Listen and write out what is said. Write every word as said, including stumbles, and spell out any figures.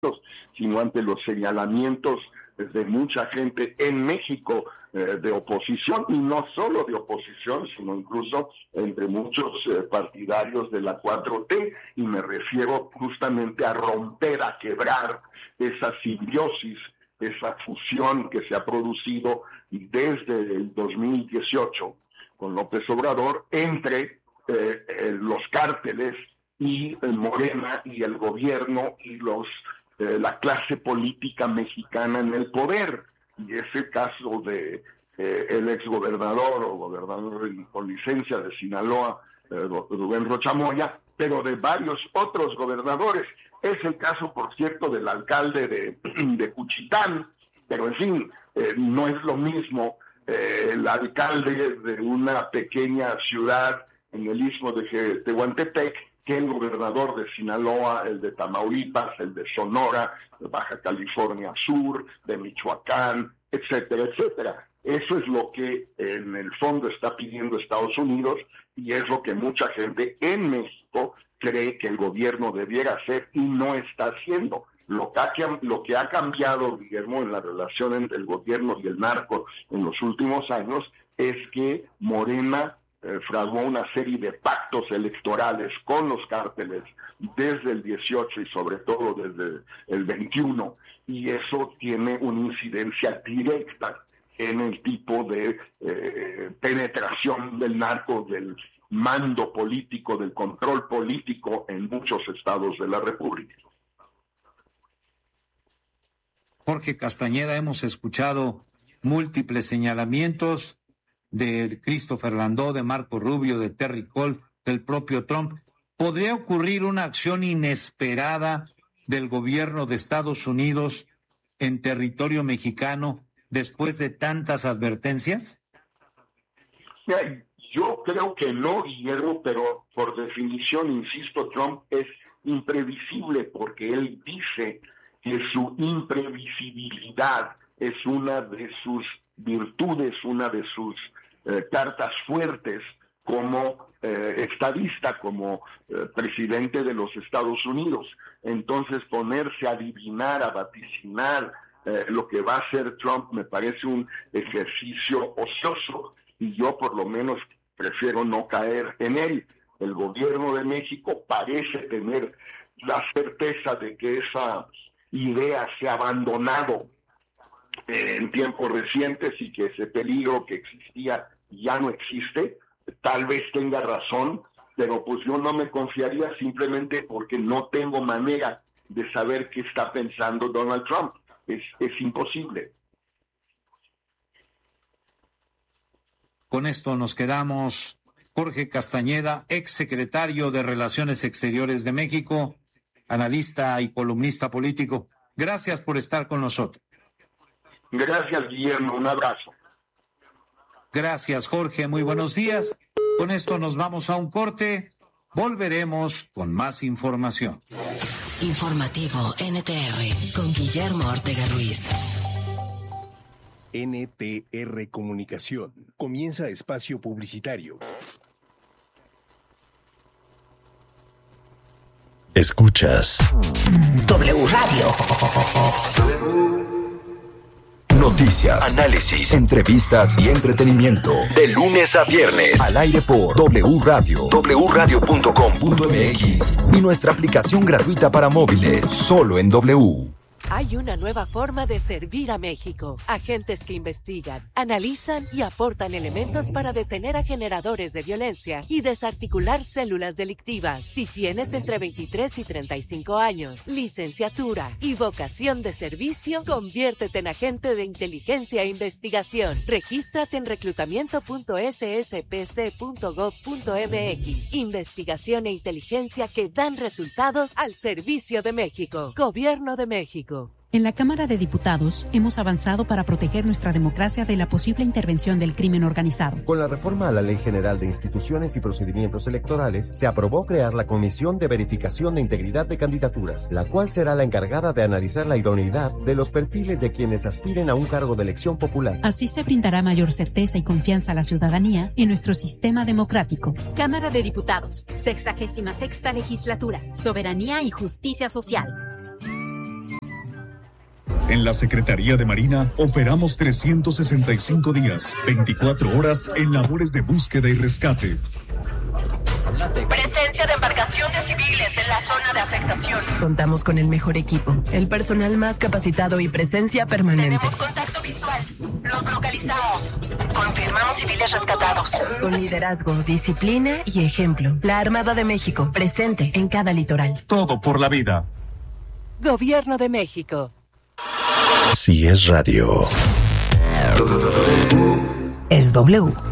sino ante los señalamientos de mucha gente en México eh, de oposición, y no solo de oposición, sino incluso entre muchos eh, partidarios de la cuatro T, y me refiero justamente a romper, a quebrar esa simbiosis, esa fusión que se ha producido desde el dos mil dieciocho con López Obrador entre eh, eh, los cárteles y eh, Morena y el gobierno y los eh, la clase política mexicana en el poder. Y es el caso de eh, el exgobernador o gobernador con licencia de Sinaloa, eh, Rubén Rocha Moya, pero de varios otros gobernadores. Es el caso, por cierto, del alcalde de, de Cuchitán, pero en fin, eh, no es lo mismo eh, el alcalde de una pequeña ciudad en el istmo de Tehuantepec que el gobernador de Sinaloa, el de Tamaulipas, el de Sonora, de Baja California Sur, de Michoacán, etcétera, etcétera. Eso es lo que en el fondo está pidiendo Estados Unidos, y es lo que mucha gente en México cree que el gobierno debiera hacer y no está haciendo. Lo que ha, lo que ha cambiado, Guillermo, en la relación entre el gobierno y el narco en los últimos años es que Morena eh, fraguó una serie de pactos electorales con los cárteles desde el dieciocho y sobre todo desde el veintiuno, y eso tiene una incidencia directa en el tipo de eh, penetración del narco, del mando político, del control político en muchos estados de la República. Jorge Castañeda, hemos escuchado múltiples señalamientos de Christopher Landó, de Marco Rubio, de Terry Cole, del propio Trump. ¿Podría ocurrir una acción inesperada del gobierno de Estados Unidos en territorio mexicano después de tantas advertencias? Mira, yo creo que no, Guillermo, pero por definición, insisto, Trump es imprevisible porque él dice que su imprevisibilidad es una de sus virtudes, una de sus eh, cartas fuertes como eh, estadista, como eh, presidente de los Estados Unidos. Entonces, ponerse a adivinar, a vaticinar eh, lo que va a hacer Trump me parece un ejercicio ocioso, y yo por lo menos prefiero no caer en él. El gobierno de México parece tener la certeza de que esa idea se ha abandonado en tiempos recientes y que ese peligro que existía ya no existe. Tal vez tenga razón, pero pues yo no me confiaría simplemente porque no tengo manera de saber qué está pensando Donald Trump. Es, es imposible. Con esto nos quedamos. Jorge Castañeda, exsecretario de Relaciones Exteriores de México, analista y columnista político. Gracias por estar con nosotros. Gracias, Guillermo. Un abrazo. Gracias, Jorge. Muy buenos días. Con esto nos vamos a un corte. Volveremos con más información. Informativo N T R con Guillermo Ortega Ruiz. N T R Comunicación. Comienza espacio publicitario. Escuchas W Radio. Noticias, análisis, entrevistas y entretenimiento. De lunes a viernes. Al aire por W Radio. w radio punto com punto m x. Y nuestra aplicación gratuita para móviles. Solo en W. Hay una nueva forma de servir a México. Agentes que investigan, analizan y aportan elementos para detener a generadores de violencia y desarticular células delictivas. Si tienes entre veintitrés y treinta y cinco años, licenciatura y vocación de servicio, conviértete en agente de inteligencia e investigación. Regístrate en reclutamiento punto s s p c punto gov punto m x. Investigación e inteligencia que dan resultados al servicio de México. Gobierno de México. En la Cámara de Diputados hemos avanzado para proteger nuestra democracia de la posible intervención del crimen organizado. Con la reforma a la Ley General de Instituciones y Procedimientos Electorales, se aprobó crear la Comisión de Verificación de Integridad de Candidaturas, la cual será la encargada de analizar la idoneidad de los perfiles de quienes aspiren a un cargo de elección popular. Así se brindará mayor certeza y confianza a la ciudadanía en nuestro sistema democrático. Cámara de Diputados, sexagésima sexta legislatura, Soberanía y Justicia Social. En la Secretaría de Marina operamos trescientos sesenta y cinco días, veinticuatro horas en labores de búsqueda y rescate. Presencia de embarcaciones civiles en la zona de afectación. Contamos con el mejor equipo, el personal más capacitado y presencia permanente. Tenemos contacto visual. Los localizamos. Confirmamos civiles rescatados. Con liderazgo, disciplina y ejemplo. La Armada de México, presente en cada litoral. Todo por la vida. Gobierno de México. Si es radio. Es W.